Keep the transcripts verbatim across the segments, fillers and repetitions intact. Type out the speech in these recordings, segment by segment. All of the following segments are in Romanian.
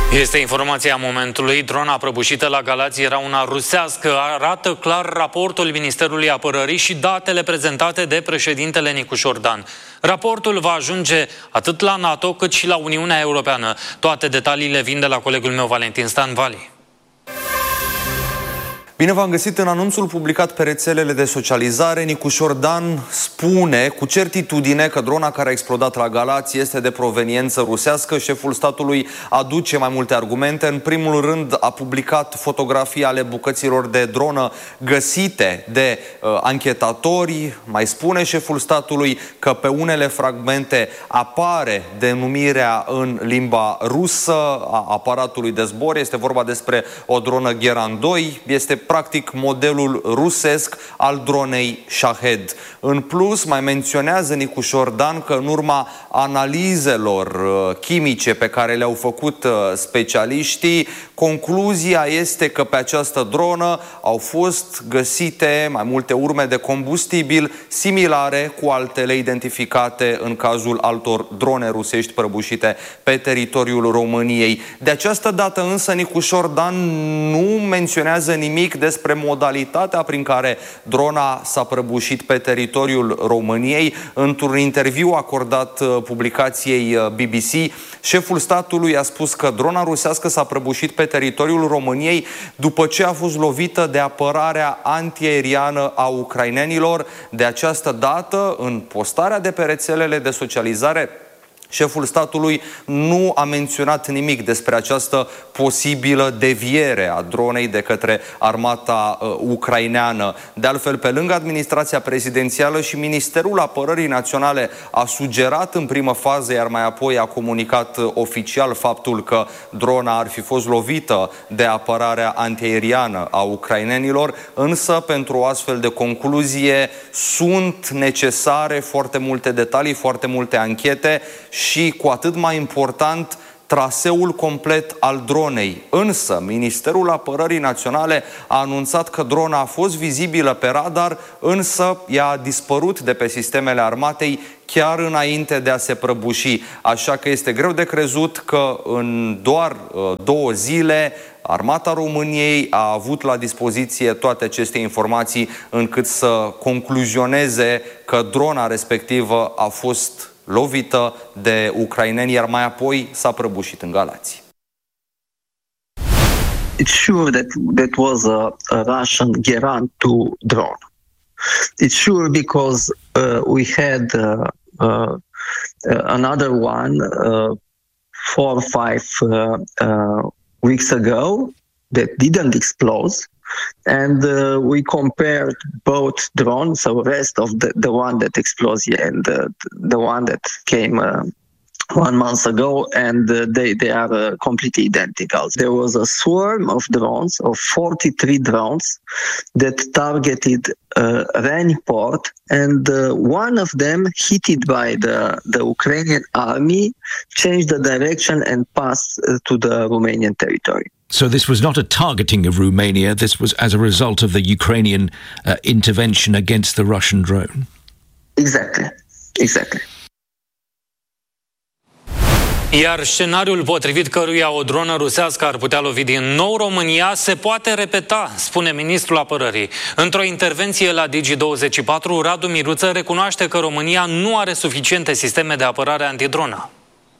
Este informația momentului. Drona prăbușită la Galați era una rusească. Arată clar raportul Ministerului Apărării și datele prezentate de președintele Nicu Șordan. Raportul va ajunge atât la NATO cât și la Uniunea Europeană. Toate detaliile vin de la colegul meu Valentin Stanvali. Bine v-am găsit. În anunțul publicat pe rețelele de socializare, Nicu Șordan spune cu certitudine că drona care a explodat la Galați este de proveniență rusească. Șeful statului aduce mai multe argumente. În primul rând a publicat fotografii ale bucăților de dronă găsite de uh, anchetatori. Mai spune șeful statului că pe unele fragmente apare denumirea în limba rusă a aparatului de zbor. Este vorba despre o dronă Geran doi. Este practic modelul rusesc al dronei Shahed. În plus, mai menționează Nicu Șordan că în urma analizelor chimice pe care le-au făcut specialiștii, concluzia este că pe această dronă au fost găsite mai multe urme de combustibil similare cu altele identificate în cazul altor drone rusești prăbușite pe teritoriul României. De această dată însă Nicu Șordan nu menționează nimic despre modalitatea prin care drona s-a prăbușit pe teritoriul României. Într-un interviu acordat publicației B B C, șeful statului a spus că drona rusească s-a prăbușit pe teritoriul României după ce a fost lovită de apărarea antiaeriană a ucrainenilor. De această dată, în postarea de pe rețelele de socializare, șeful statului nu a menționat nimic despre această posibilă deviere a dronei de către armata uh, ucraineană. De altfel, pe lângă administrația prezidențială, și Ministerul Apărării Naționale a sugerat în primă fază, iar mai apoi a comunicat uh, oficial faptul că drona ar fi fost lovită de apărarea antiaeriană a ucrainenilor, însă pentru o astfel de concluzie sunt necesare foarte multe detalii, foarte multe anchete și, cu atât mai important, traseul complet al dronei. Însă, Ministerul Apărării Naționale a anunțat că drona a fost vizibilă pe radar, însă ea a dispărut de pe sistemele armatei chiar înainte de a se prăbuși. Așa că este greu de crezut că în doar uh, două zile Armata României a avut la dispoziție toate aceste informații încât să concluzioneze că drona respectivă a fost lovită de ucraineni, iar mai apoi s-a prăbușit în Galați. It's sure that that was a, a Russian Geran two drone. It's sure because uh, we had uh, uh, another one uh, four or five uh, uh, weeks ago that didn't explode. And uh, we compared both drones, so rest of the, the one that exploded and uh, the one that came uh, one month ago, and uh, they, they are uh, completely identical. There was a swarm of drones, of forty-three drones, that targeted uh, Reni port, and uh, one of them, hit by the, the Ukrainian army, changed the direction and passed uh, to the Romanian territory. So this was not a targeting of Romania, this was as a result of the Ukrainian uh, intervention against the Russian drone? Exactly, exactly. Iar scenariul potrivit căruia o dronă rusească ar putea lovi din nou România se poate repeta, spune ministrul apărării. Într-o intervenție la Digi douăzeci și patru, Radu Miruță recunoaște că România nu are suficiente sisteme de apărare antidronă.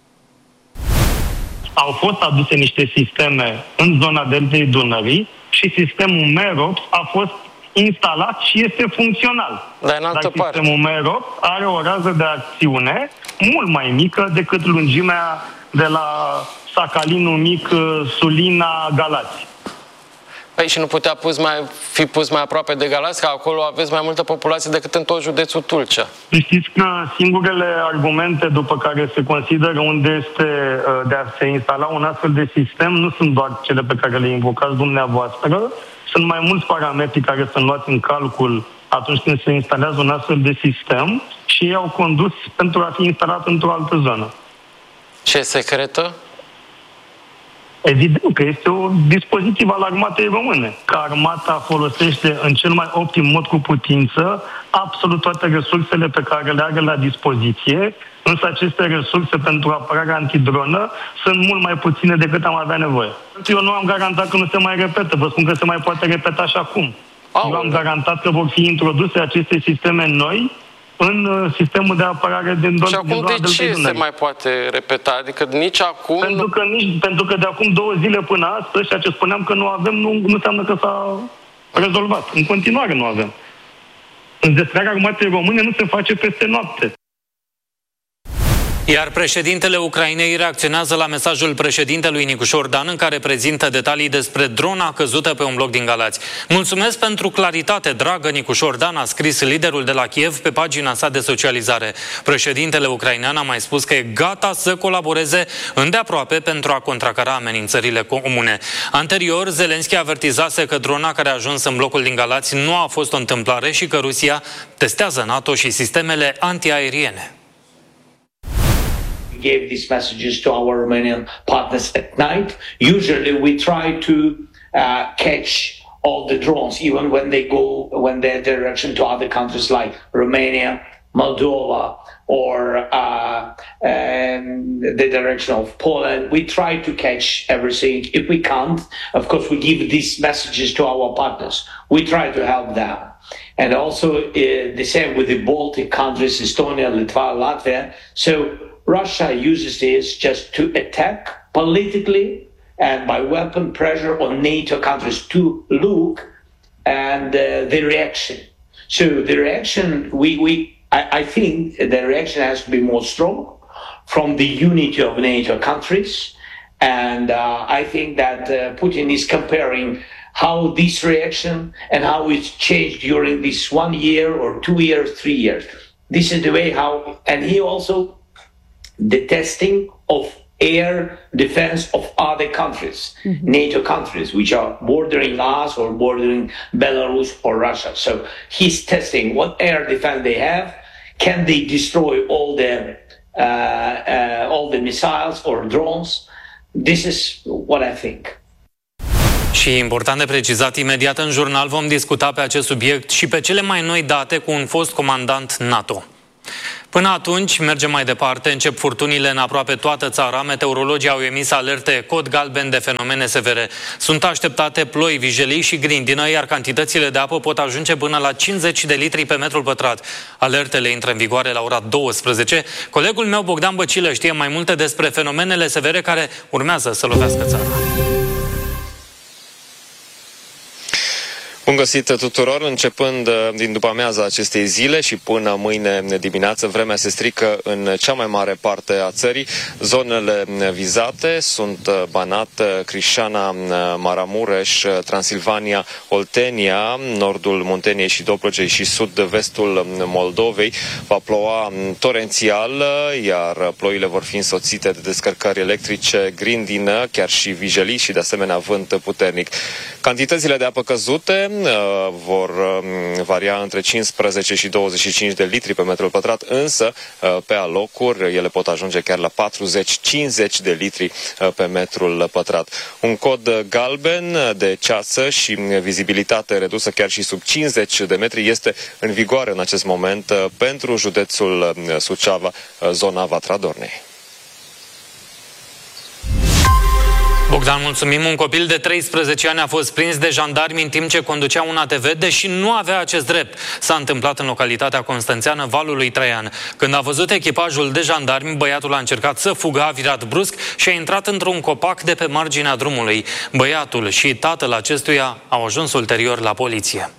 Au fost aduse niște sisteme în zona deltei Dunării și sistemul MEROP a fost instalat și este funcțional. Dar, Dar sistemul MEROP are o rază de acțiune mult mai mică decât lungimea de la Sacalinul Mic, Sulina, Galați. Păi și nu putea pus mai, fi pus mai aproape de Galați, că acolo aveți mai multă populație decât în tot județul Tulcea. Știți că singurele argumente după care se consideră unde este de a se instala un astfel de sistem nu sunt doar cele pe care le invocați dumneavoastră, sunt mai mulți parametri care sunt luați în calcul atunci când se instalează un astfel de sistem și ei au condus pentru a fi instalat într-o altă zonă. Ce secretă? Evident că este o dispozitiv al armatei române, că armata folosește în cel mai optim mod cu putință absolut toate resursele pe care le are la dispoziție, însă aceste resurse pentru apărarea antidronă sunt mult mai puține decât am avea nevoie. Eu nu am garantat că nu se mai repetă, vă spun că se mai poate repeta și acum. Eu am garantat că vor fi introduse aceste sisteme noi în sistemul de apărare din zona. Și acum de ce se mai poate repeta? Adică nici acum... Pentru că, nici, pentru că de acum două zile până astăzi, ceea ce spuneam că nu avem, nu, nu înseamnă că s-a rezolvat. În continuare nu avem. Înzestrarea armatei române nu se face peste noapte. Iar președintele Ucrainei reacționează la mesajul președintelui Nicușor Dan, în care prezintă detalii despre drona căzută pe un bloc din Galați. Mulțumesc pentru claritate, dragă Nicușor Dan, a scris liderul de la Kiev pe pagina sa de socializare. Președintele ucrainean a mai spus că e gata să colaboreze îndeaproape pentru a contracara amenințările comune. Anterior, Zelenski avertizase că drona care a ajuns în blocul din Galați nu a fost o întâmplare și că Rusia testează NATO și sistemele antiaeriene. Gave these messages to our Romanian partners at night. Usually we try to uh, catch all the drones, even when they go, when they're direction to other countries like Romania, Moldova, or uh, um, the direction of Poland. We try to catch everything. If we can't, of course, we give these messages to our partners. We try to help them. And also uh, the same with the Baltic countries, Estonia, Lithuania, Latvia. So Russia uses this just to attack politically and by weapon pressure on NATO countries to look and uh, the reaction. So the reaction, we, we I, I think the reaction has to be more strong from the unity of NATO countries. And uh, I think that uh, Putin is comparing how this reaction and how it's changed during this one year or two years, three years. This is the way how, and he also the testing of air defense of other countries, mm-hmm. NATO countries, which are bordering us or bordering Belarus or Russia. So he's testing what air defense they have. Can they destroy all the uh, uh, all the missiles or drones? This is what I think. Și important de precizat, imediat în jurnal vom discuta pe acest subiect și pe cele mai noi date cu un fost comandant NATO. Până atunci, mergem mai departe, încep furtunile în aproape toată țara. Meteorologii au emis alerte cod galben de fenomene severe. Sunt așteptate ploi, vijelii și grindină, iar cantitățile de apă pot ajunge până la cincizeci de litri pe metru pătrat. Alertele intră în vigoare la ora douăsprezece. Colegul meu, Bogdan Băcilă, știe mai multe despre fenomenele severe care urmează să lovească țara. Bun găsit tuturor, începând din după amiaza acestei zile și până mâine dimineață, vremea se strică în cea mai mare parte a țării. Zonele vizate sunt Banat, Crișana, Maramureș, Transilvania, Oltenia, nordul Munteniei și Dobrogei și sud-vestul Moldovei. Va ploua torențial, iar ploile vor fi însoțite de descărcări electrice, grindină, chiar și vijelii și de asemenea vânt puternic. Cantitățile de apă căzute vor varia între cincisprezece și douăzeci și cinci de litri pe metru pătrat, însă pe alocuri ele pot ajunge chiar la patruzeci cincizeci de litri pe metrul pătrat. Un cod galben de ceață și vizibilitate redusă chiar și sub cincizeci de metri este în vigoare în acest moment pentru județul Suceava, zona Vatra Dornei. Bogdan, mulțumim. Un copil de treisprezece ani a fost prins de jandarmi în timp ce conducea un A T V, deși nu avea acest drept. S-a întâmplat în localitatea constanțeană Valului Traian. Când a văzut echipajul de jandarmi, băiatul a încercat să fugă, a virat brusc și a intrat într-un copac de pe marginea drumului. Băiatul și tatăl acestuia au ajuns ulterior la poliție.